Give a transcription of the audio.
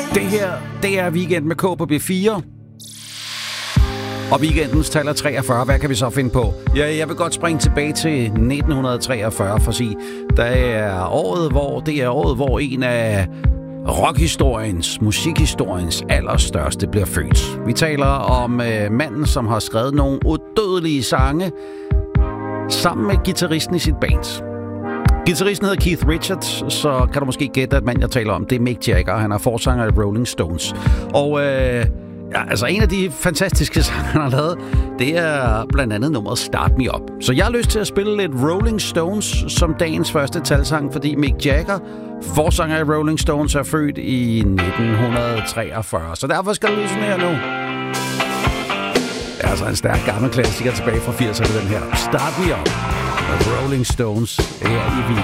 Det her, det er Weekend med K på B4. Og weekendens taler 43. Hvad kan vi så finde på? Ja, jeg vil godt springe tilbage til 1943 for at sige, det er året, hvor en af rockhistoriens, musikhistoriens allerstørste bliver født. Vi taler om manden, som har skrevet nogle udødelige sange sammen med guitaristen i sit band. Guitaristen hedder Keith Richards, så kan du måske gætte, at mand, jeg taler om, det er Mick Jagger. Han er forsanger i Rolling Stones. Og altså en af de fantastiske sange, han har lavet, det er blandt andet nummeret Start Me Up. Så jeg har lyst til at spille lidt Rolling Stones som dagens første talsang, fordi Mick Jagger, forsanger i Rolling Stones, er født i 1943. Så derfor skal du lytte her nu. Det er altså en stærk gammel klassiker tilbage fra 80'erne, den her. Start Me Up. Rolling Stones her i